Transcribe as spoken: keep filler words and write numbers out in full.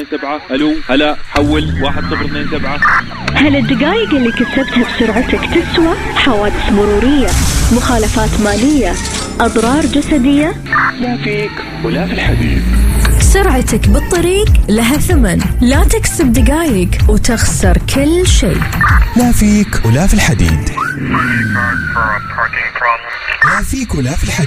سبعة. ألو هلا حول واحد صفر اثنين سبعة. هل الدقائق اللي كسبتها بسرعتك تسوى؟ حوادث مرورية، مخالفات مالية، أضرار جسدية؟ لا فيك ولا في الحديد. سرعتك بالطريق لها ثمن، لا تكسب دقائق وتخسر كل شيء. لا فيك ولا في الحديد. لا فيك ولا في الحديد.